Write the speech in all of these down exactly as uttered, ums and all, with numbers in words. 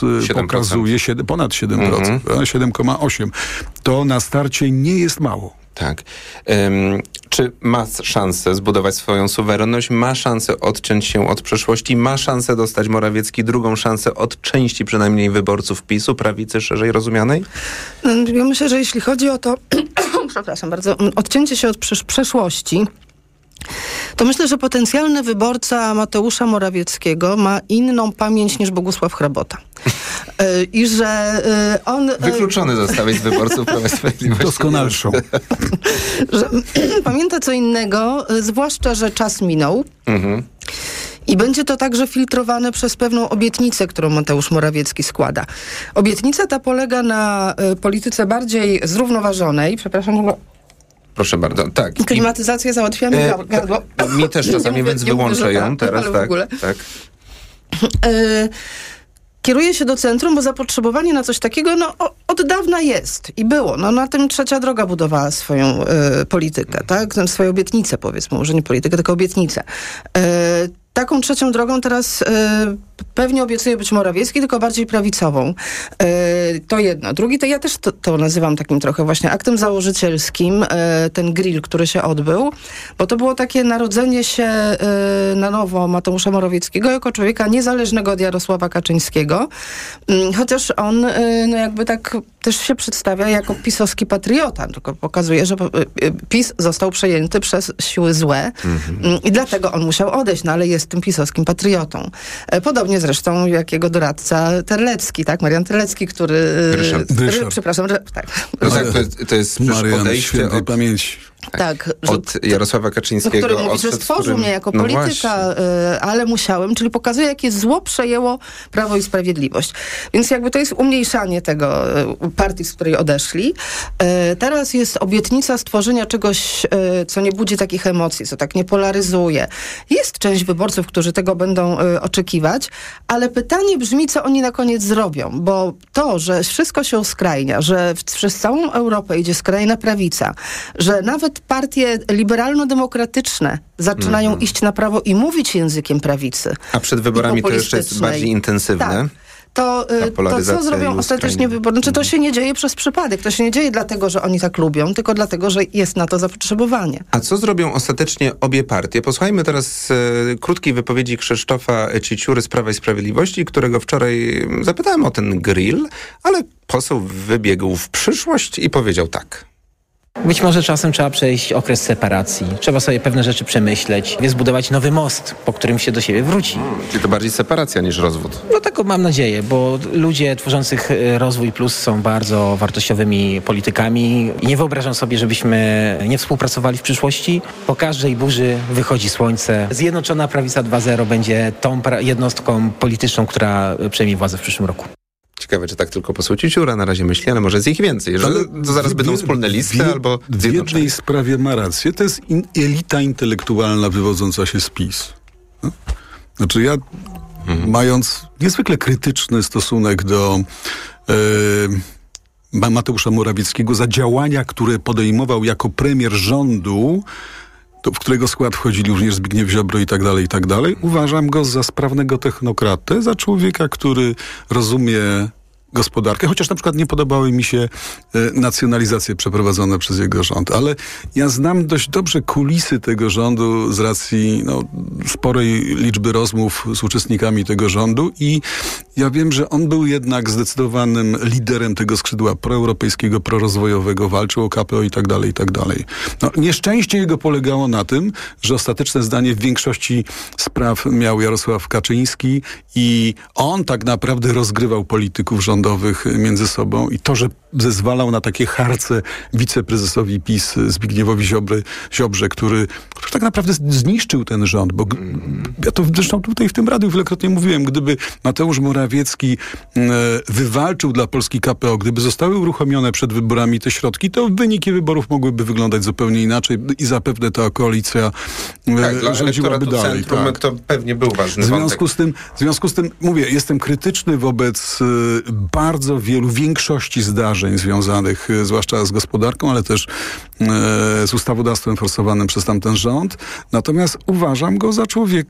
siedem procent. Pokazuje siedem, ponad siedem procent, mhm. siedem przecinek osiem procent. To na starcie nie jest mało. Tak. Um, czy ma szansę zbudować swoją suwerenność? Ma szansę odciąć się od przeszłości? Ma szansę dostać Morawiecki drugą szansę od części przynajmniej wyborców PiSu, prawicy szerzej rozumianej? Ja myślę, że jeśli chodzi o to, przepraszam bardzo, odcięcie się od przesz- przeszłości, to myślę, że potencjalny wyborca Mateusza Morawieckiego ma inną pamięć niż Bogusław Hrabota. I że on... Wykluczony zostałeś z wyborców Prawa i Sprawiedliwości. Doskonalszą. że pamięta co innego, zwłaszcza, że czas minął. Mhm. I będzie to także filtrowane przez pewną obietnicę, którą Mateusz Morawiecki składa. Obietnica ta polega na polityce bardziej zrównoważonej. Przepraszam, bo... Proszę bardzo, tak. Klimatyzację załatwiamy e, gardło. Mi też czasami, nie więc wyłączę ją tak, teraz, tak. tak. E, Kieruje się do centrum, bo zapotrzebowanie na coś takiego no, od dawna jest i było. No, na tym Trzecia Droga budowała swoją y, politykę, tak? Swoje obietnice, powiedzmy, może nie politykę, tylko obietnice. Y, Taką trzecią drogą teraz y, pewnie obiecuje być Morawiecki, tylko bardziej prawicową. Y, to jedno. Drugi, to ja też to, to nazywam takim trochę właśnie aktem założycielskim, y, ten grill, który się odbył, bo to było takie narodzenie się y, na nowo Mateusza Morawieckiego jako człowieka niezależnego od Jarosława Kaczyńskiego. Y, chociaż on y, no jakby tak też się przedstawia jako pisowski patriota, tylko pokazuje, że y, PiS został przejęty przez siły złe mm-hmm. y, i dlatego on musiał odejść, no ale jest tym pisowskim patriotą. Podobnie zresztą jak jego doradca Terlecki, tak? Marian Terlecki, który... Ryszard. Ry, Ryszard. Przepraszam, że, tak. No tak, to jest, to jest Marian odejście od... pamięci. Tak, tak, od Jarosława Kaczyńskiego. Który mówi, że stworzył którym... mnie jako no polityka, y, ale musiałem, czyli pokazuje, jakie zło przejęło Prawo i Sprawiedliwość. Więc jakby to jest umniejszanie tego y, partii, z której odeszli. Y, teraz jest obietnica stworzenia czegoś, y, co nie budzi takich emocji, co tak nie polaryzuje. Jest część wyborców, którzy tego będą y, oczekiwać, ale pytanie brzmi, co oni na koniec zrobią, bo to, że wszystko się uskrajnia, że w, przez całą Europę idzie skrajna prawica, że nawet partie liberalno-demokratyczne zaczynają mm-hmm. iść na prawo i mówić językiem prawicy. A przed wyborami to jeszcze jest bardziej intensywne. Tak. To, to co zrobią ostatecznie wybory? Znaczy, to się nie dzieje przez przypadek. To się nie dzieje dlatego, że oni tak lubią, tylko dlatego, że jest na to zapotrzebowanie. A co zrobią ostatecznie obie partie? Posłuchajmy teraz e, krótkiej wypowiedzi Krzysztofa Cieciury z Prawa i Sprawiedliwości, którego wczoraj zapytałem o ten grill, ale poseł wybiegł w przyszłość i powiedział tak. Być może czasem trzeba przejść okres separacji. Trzeba sobie pewne rzeczy przemyśleć, zbudować nowy most, po którym się do siebie wróci. Hmm, czyli to bardziej separacja niż rozwód. No tak mam nadzieję, bo ludzie tworzących Rozwój Plus są bardzo wartościowymi politykami i nie wyobrażam sobie, żebyśmy nie współpracowali w przyszłości. Po każdej burzy wychodzi słońce. Zjednoczona Prawica dwa zero będzie tą jednostką polityczną, która przejmie władzę w przyszłym roku. Ciekawe, czy tak tylko poseł Cieciura na razie myśli, ale może jest ich więcej. Że to zaraz będą wspólne listy w, albo w jednej sprawie ma rację. To jest in, elita intelektualna wywodząca się z PiS. No? Znaczy ja, mhm. mając niezwykle krytyczny stosunek do e, Mateusza Morawieckiego za działania, które podejmował jako premier rządu, to w którego skład wchodzili również Zbigniew Ziobro i tak dalej, i tak dalej. Uważam go za sprawnego technokratę, za człowieka, który rozumie gospodarkę, chociaż na przykład nie podobały mi się e, nacjonalizacje przeprowadzone przez jego rząd, ale ja znam dość dobrze kulisy tego rządu z racji no, sporej liczby rozmów z uczestnikami tego rządu i ja wiem, że on był jednak zdecydowanym liderem tego skrzydła proeuropejskiego, prorozwojowego, walczył o K P O i tak dalej, i tak dalej. No, nieszczęście jego polegało na tym, że ostateczne zdanie w większości spraw miał Jarosław Kaczyński i on tak naprawdę rozgrywał polityków rządowych między sobą i to, że zezwalał na takie harce wiceprezesowi PiS Zbigniewowi Ziobry, Ziobrze, który, który tak naprawdę zniszczył ten rząd, bo ja to zresztą tutaj w tym radiu wielokrotnie mówiłem, gdyby Mateusz Morawiecki e, wywalczył dla Polski K P O, gdyby zostały uruchomione przed wyborami te środki, to wyniki wyborów mogłyby wyglądać zupełnie inaczej i zapewne ta koalicja e, tak, dla rządziłaby dalej. Centrum, tak. To pewnie był ważny w związku z tym, w związku z tym, mówię, jestem krytyczny wobec e, bardzo wielu, większości zdarzeń związanych e, zwłaszcza z gospodarką, ale też e, z ustawodawstwem forsowanym przez tamten rząd. Natomiast uważam go za człowieka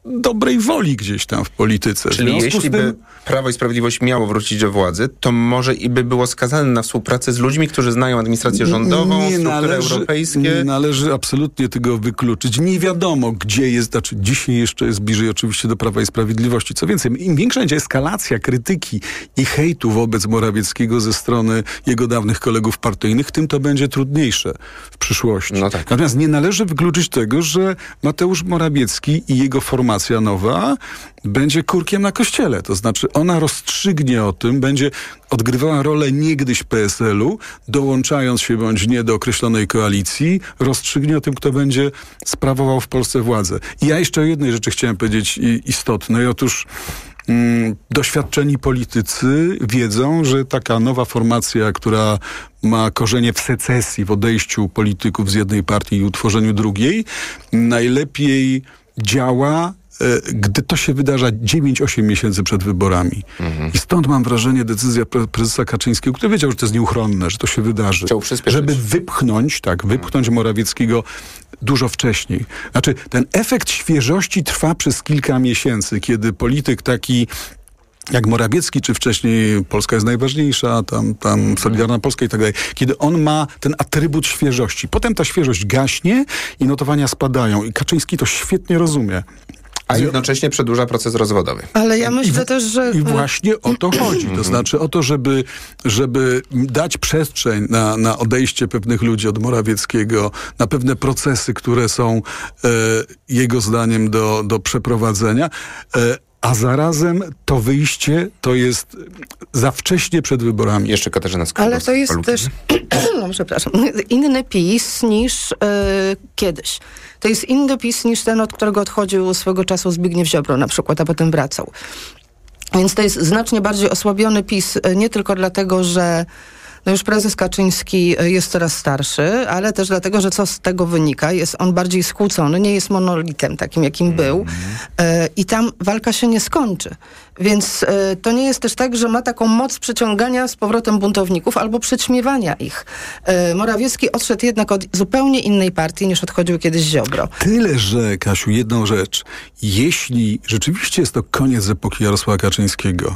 dobrej woli gdzieś tam w polityce. Czyli jeśli tym... by Prawo i Sprawiedliwość miało wrócić do władzy, to może i by było skazane na współpracę z ludźmi, którzy znają administrację rządową, nie struktury należy, europejskie. Nie należy absolutnie tego wykluczyć. Nie wiadomo, gdzie jest, znaczy dzisiaj jeszcze jest bliżej oczywiście do Prawa i Sprawiedliwości. Co więcej, im większa będzie eskalacja krytyki i hejtu wobec Morawieckiego ze strony jego dawnych kolegów partyjnych, tym to będzie trudniejsze w przyszłości. No tak. Natomiast nie należy wykluczyć tego, że Mateusz Morawiecki i jego formacja nowa będzie kurkiem na kościele. To znaczy ona rozstrzygnie o tym, będzie odgrywała rolę niegdyś P S L u, dołączając się bądź nie do określonej koalicji, rozstrzygnie o tym, kto będzie sprawował w Polsce władzę. I ja jeszcze o jednej rzeczy chciałem powiedzieć istotnej. Otóż mm, doświadczeni politycy wiedzą, że taka nowa formacja, która ma korzenie w secesji, w odejściu polityków z jednej partii i utworzeniu drugiej, najlepiej działa, gdy to się wydarza dziewięć osiem miesięcy przed wyborami. Mhm. I stąd mam wrażenie decyzja pre- prezesa Kaczyńskiego, który wiedział, że to jest nieuchronne, że to się wydarzy. Chciał przyspieszyć. Żeby wypchnąć, tak, wypchnąć mhm. Morawieckiego dużo wcześniej. Znaczy, ten efekt świeżości trwa przez kilka miesięcy, kiedy polityk taki jak Morawiecki, czy wcześniej Polska jest najważniejsza, tam, tam Solidarna Polska i tak dalej, kiedy on ma ten atrybut świeżości. Potem ta świeżość gaśnie i notowania spadają. I Kaczyński to świetnie rozumie. A jednocześnie przedłuża proces rozwodowy. Ale ja myślę I, też, że... I właśnie o to chodzi. To znaczy o to, żeby, żeby dać przestrzeń na, na odejście pewnych ludzi od Morawieckiego, na pewne procesy, które są e, jego zdaniem do, do przeprowadzenia. E, a zarazem to wyjście to jest za wcześnie przed wyborami. Jeszcze Katarzyna Skrzydłowska. Ale to jest też, no przepraszam, inny PiS niż yy, kiedyś. To jest inny PiS niż ten, od którego odchodził swego czasu Zbigniew Ziobro na przykład, a potem wracał. Więc to jest znacznie bardziej osłabiony PiS, nie tylko dlatego, że no już prezes Kaczyński jest coraz starszy, ale też dlatego, że co z tego wynika? Jest on bardziej skłócony, nie jest monolitem takim, jakim mm. był. E, I tam walka się nie skończy. Więc e, to nie jest też tak, że ma taką moc przyciągania z powrotem buntowników albo przyćmiewania ich. E, Morawiecki odszedł jednak od zupełnie innej partii, niż odchodził kiedyś Ziobro. Tyle, że, Kasiu, jedną rzecz. Jeśli rzeczywiście jest to koniec epoki Jarosława Kaczyńskiego,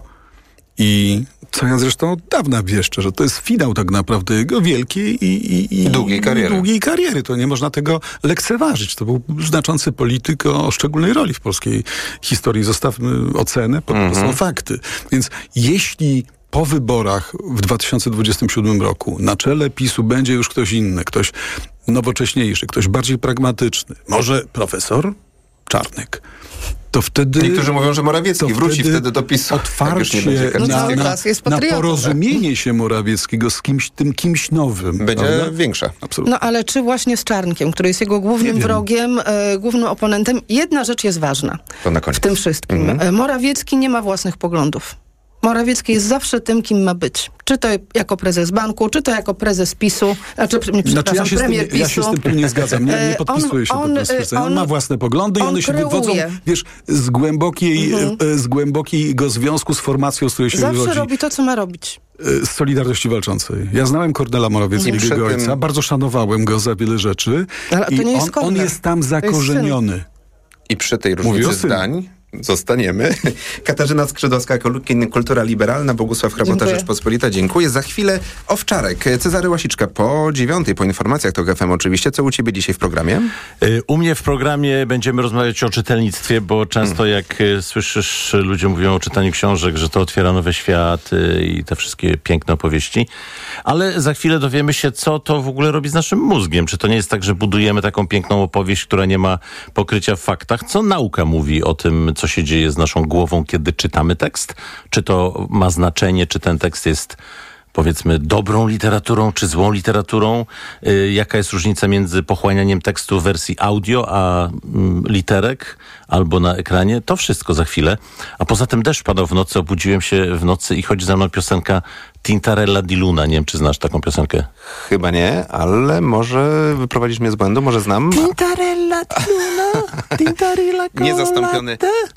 i co ja zresztą od dawna wieszczę, że to jest finał tak naprawdę jego wielkiej i, i, i długiej kariery. długiej kariery. To nie można tego lekceważyć. To był znaczący polityk o, o szczególnej roli w polskiej historii. Zostawmy ocenę, po prostu są fakty. Więc jeśli po wyborach w dwa tysiące dwudziestym siódmym roku na czele PiS-u będzie już ktoś inny, ktoś nowocześniejszy, ktoś bardziej pragmatyczny, może profesor Czarnek, to wtedy... Niektórzy mówią, że Morawiecki wróci wtedy, wtedy do PiS-u. Otwarcie no na, na, na patriotą, porozumienie tak? się Morawieckiego z kimś, tym kimś nowym. Będzie prawda? większe. Absolutnie. No ale czy właśnie z Czarnkiem, który jest jego głównym wrogiem, e, głównym oponentem, jedna rzecz jest ważna to na koniec. w tym wszystkim. Mhm. Morawiecki nie ma własnych poglądów. Morawiecki jest zawsze tym, kim ma być. Czy to jako prezes banku, czy to jako prezes PiS-u, znaczy, znaczy ja się premier z tym, PiS-u. Ja się z tym tu nie zgadzam. Nie, nie podpisuję on, się on, pod tym on, on ma własne poglądy i on one się kreuje. wywodzą, wiesz, z głębokiej, mhm. z głębokiego związku z formacją, z której się zawsze wywodzi. robi to, co ma robić. Z Solidarności Walczącej. Ja znałem Kornela Morawieckiego, mhm. jego ojca. tym... Bardzo szanowałem go za wiele rzeczy. Ale to I nie jest on, Kornel. on jest tam zakorzeniony. I przy tej różnicy zdań zostaniemy. Katarzyna Skrzydłowska, Kultura Liberalna, Bogusław Hrabota, Rzeczpospolita. Dziękuję. Za chwilę Owczarek. Cezary Łasiczka po dziewiątej, po informacjach to F M oczywiście. Co u ciebie dzisiaj w programie? U mnie w programie będziemy rozmawiać o czytelnictwie, bo często hmm. jak słyszysz, ludzie mówią o czytaniu książek, że to otwiera nowe światy i te wszystkie piękne opowieści. Ale za chwilę dowiemy się, co to w ogóle robi z naszym mózgiem. Czy to nie jest tak, że budujemy taką piękną opowieść, która nie ma pokrycia w faktach? Co nauka mówi o tym, co się dzieje z naszą głową, kiedy czytamy tekst? Czy to ma znaczenie, czy ten tekst jest, powiedzmy, dobrą literaturą, czy złą literaturą? Yy, jaka jest różnica między pochłanianiem tekstu w wersji audio, a mm, literek, albo na ekranie? To wszystko za chwilę. A poza tym deszcz padał w nocy, obudziłem się w nocy i chodzi za mną piosenka Tintarella di Luna. Nie wiem, czy znasz taką piosenkę? Chyba nie, ale może wyprowadzisz mnie z błędu, może znam. Tintarella di Luna, Tintarella Niezastąpiony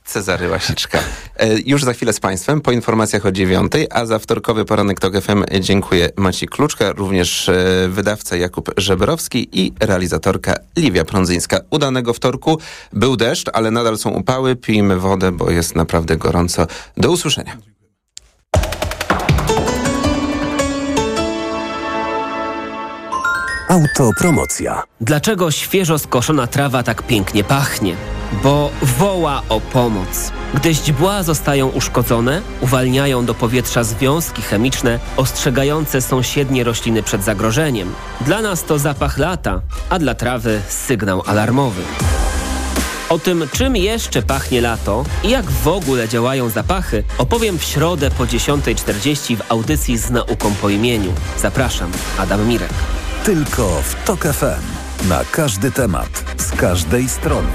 Cezary Łasiczka. E, już za chwilę z Państwem, po informacjach o dziewiątej, a za wtorkowy poranek TOK F M dziękuję Maciej Kluczka, również e, wydawca Jakub Żebrowski i realizatorka Liwia Prądzyńska. Udanego wtorku. Był deszcz, ale nadal są upały. Pijmy wodę, bo jest naprawdę gorąco. Do usłyszenia. Autopromocja. Dlaczego świeżo skoszona trawa tak pięknie pachnie? Bo woła o pomoc. Gdy źdźbła zostają uszkodzone, uwalniają do powietrza związki chemiczne ostrzegające sąsiednie rośliny przed zagrożeniem. Dla nas to zapach lata, a dla trawy sygnał alarmowy. O tym, czym jeszcze pachnie lato i jak w ogóle działają zapachy, opowiem w środę po dziesiątej czterdzieści w audycji z nauką po imieniu. Zapraszam, Adam Mirek. Tylko w TOK F M. Na każdy temat, z każdej strony.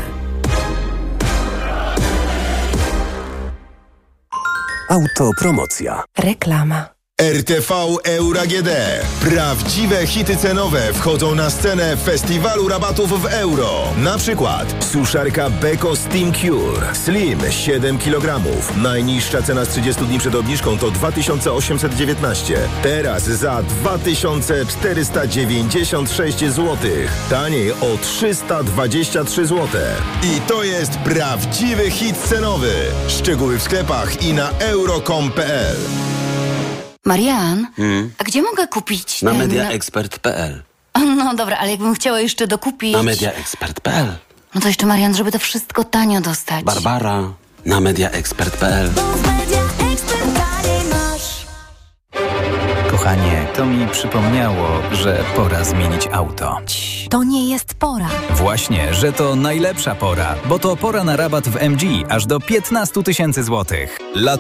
Autopromocja. Reklama. R T V Euro A G D. Prawdziwe hity cenowe wchodzą na scenę festiwalu rabatów w euro. Na przykład suszarka Beko Steam Cure Slim siedem kilogramów. Najniższa cena z trzydziestu dni przed obniżką to dwa tysiące osiemset dziewiętnaście. Teraz za dwa tysiące czterysta dziewięćdziesiąt sześć złotych. Taniej o trzysta dwadzieścia trzy złote. I to jest prawdziwy hit cenowy. Szczegóły w sklepach i na euro kropka com kropka p l. Marian, Hmm? a gdzie mogę kupić Na ten... mediaexpert kropka p l. No dobra, ale jakbym chciała jeszcze dokupić... Na mediaexpert kropka p l. No to jeszcze, Marian, żeby to wszystko tanio dostać. Barbara, na mediaexpert kropka p l. Kochanie, to mi przypomniało, że pora zmienić auto. To nie jest pora. Właśnie, że to najlepsza pora, bo to pora na rabat w M G aż do piętnaście tysięcy złotych. Lato